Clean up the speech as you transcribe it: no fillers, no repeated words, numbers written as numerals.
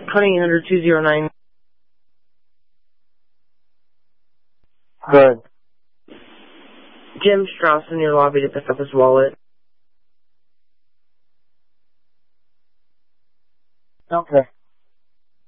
Honey under 209. Good. Jim Strauss in your lobby to pick up his wallet. Okay.